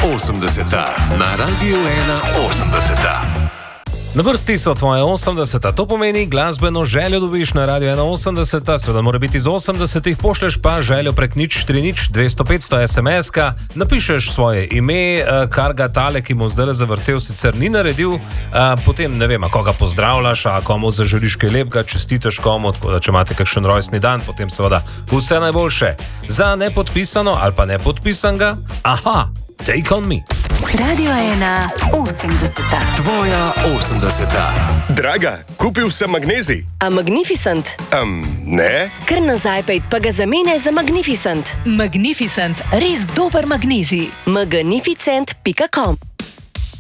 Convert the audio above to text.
80. Na Radiu 81. Na vrsti so tvoje 80, to pomeni glasbeno željo dobiš na Radio 81, seveda mora biti iz 80, pošleš pa željo prek 040 200 500 SMS-ka, napišeš svoje ime, kar ga tale, ki mu zdaj zavrtel, sicer ni naredil, potem ne vem, koga pozdravljaš, a komu zaželiš kaj lepega, čestitaš komu, tako da če imate kakšen rojstni dan, potem seveda vse najboljše. Za nepodpisano ali pa nepodpisanega, Take on me. Radio 81. Tvoja 80. Draga, kupil sem magnezij. A Magnificent? Ne. Kar nazaj pejt, pa ga zamene za Magnificent. Magnificent, res dober magnezij. Magnificent.com